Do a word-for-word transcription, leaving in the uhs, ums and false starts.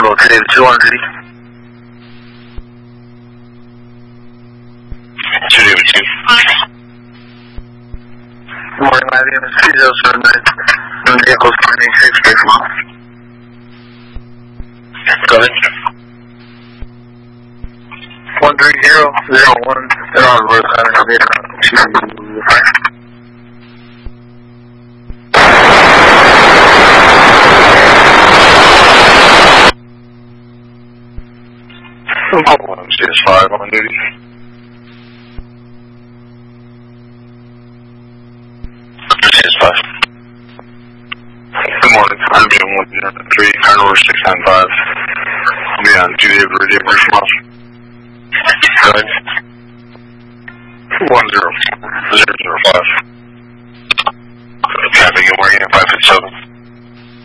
Portal to David two one three. two David two. Good morning, my name is three zero seven nine. And the vehicle's nine six three four. Go ahead. one three zero zero one. They're on road center. I'll be around. one C S five on duty. C S five. Good morning. I'm being one three, Carnivore six nine five. I'll be on duty over radio brief from off. Go ahead. one zero zero zero five. Traffic and working at five foot seven.